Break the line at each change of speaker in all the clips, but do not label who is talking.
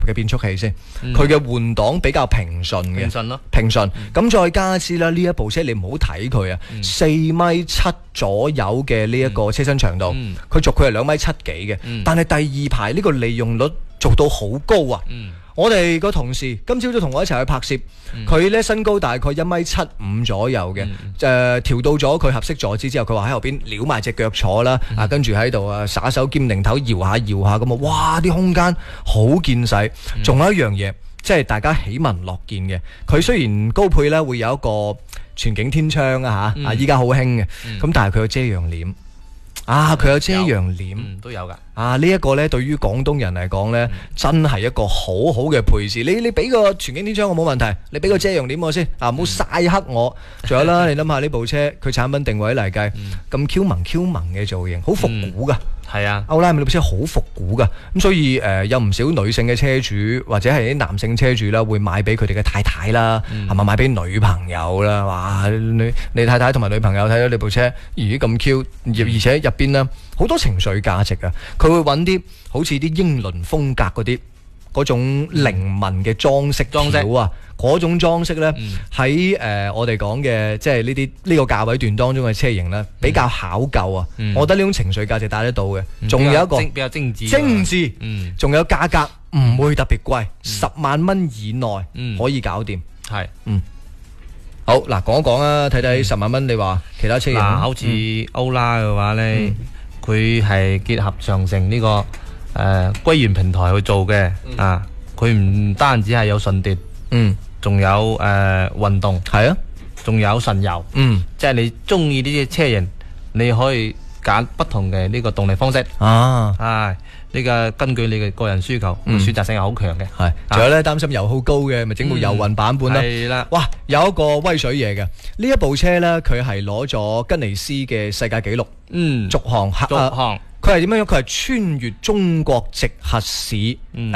嘅變速器先，佢嘅換擋比較平順嘅，平順。咁再加之啦，呢一部車你唔好睇佢啊，4.7米左右嘅呢一個車身長度，佢續佢係2.7米幾嘅，但係第二排呢個利用率做到好高啊！我哋個同事今朝都同我一齊去拍攝，佢呢身高大概1.75米左右嘅，調到咗佢合適坐姿之後，佢話喺後邊撩埋隻腳坐啦，跟住喺度耍手兼擰頭搖下搖下咁啊，哇！啲空間好見細，仲有一樣嘢，即係大家喜聞樂見嘅，佢雖然高配呢會有一個全景天窗啊嚇，依家好興嘅，咁但係佢有遮陽簾。佢有遮陽簾，
都有噶。
呢一個呢，對於廣東人嚟講呢，真係一個好好嘅配置。你俾個全景天窗我冇問題，你俾個遮陽簾我先，唔好曬黑我。仲有啦，你諗下呢部車，佢產品定位嚟計，咁 Q 萌嘅造型，好復古噶。
係啊，
歐拉美呢部車好復古噶，咁所以有唔少女性嘅車主或者係啲男性車主啦，會買俾佢哋嘅太太啦，係咪買俾女朋友啦？哇！你太太同埋女朋友睇到你部車，咦咁 Q， 而且入邊呢好多情緒價值啊！佢會揾啲好似啲英倫風格嗰種靈紋嘅裝飾條啊，嗰種裝飾呢，喺我哋講嘅即係呢個價位段當中嘅車型呢，比較考究啊！我覺得呢種情緒價值帶得到嘅，仲有一個
比較精緻，
仲有價格唔會特別貴，10萬蚊以內可以搞掂。
係，
好嗱，講一講啊，睇睇10萬蚊，你話其他車型
好似歐拉嘅話呢，佢係結合長城呢個歸元平台去做嘅啊，佢唔單止係有純電，仲有運動，係啊，仲有神遊，即係你中意呢啲車型，你可以揀不同嘅呢個動力方式啊，呢個根據你嘅個人需求，選擇性係好強嘅。
係，仲有咧擔心油耗高嘅，咪整部油混版本啦。
係啦，
哇，有一個威水嘢嘅，呢一部車咧，佢係攞咗吉尼斯嘅世界紀錄，續航。佢係點樣？佢係穿越中國直轄市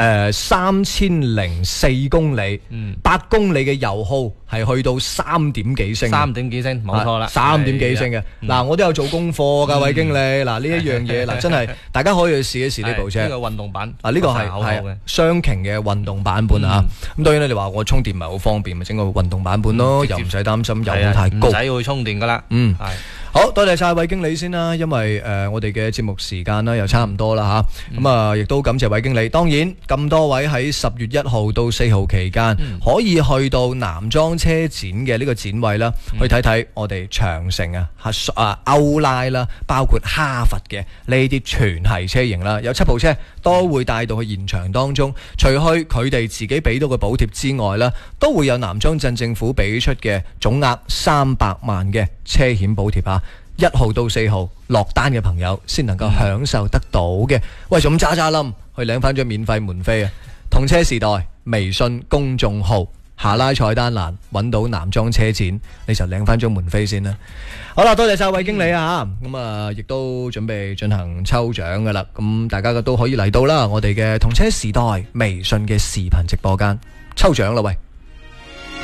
3004公里，8公里嘅油耗係去到3點幾升，
冇錯啦
，3點幾升嘅。嗱，我都有做功課㗎，位經理。嗱，呢一樣嘢嗱，真係大家可以去試一試呢部車。
呢個運動版
呢個係雙擎嘅運動版本啊。咁當然咧，你話我充電唔係好方便，咪整個運動版本咯，又唔使擔心油耗太高，
唔使去充電㗎啦。
好多謝晒韋經理先啦，因為我哋嘅節目時間啦又差唔多啦吓，咁啊亦都感謝韋經理。當然咁多位喺10月1號到4號期間，可以去到男裝車展嘅呢個展位啦，去睇睇我哋長城歐拉啦，包括哈弗嘅呢啲全系車型啦，有7部車都會帶到去現場當中，除去佢哋自己俾到嘅補貼之外啦，都會有南莊鎮政府俾出嘅總額300萬嘅車險補貼啊！1號到4號落單嘅朋友先能夠享受得到嘅。喂，仲渣冧去領翻張免費門飛啊！同車時代微信公眾號下拉菜單欄揾到南莊車展，你就領翻張門飛先啦。好啦，多謝晒韋經理啊！咁啊，亦都準備進行抽獎噶啦。咁大家都可以嚟到啦，我哋嘅同車時代微信嘅視頻直播間抽獎啦，喂！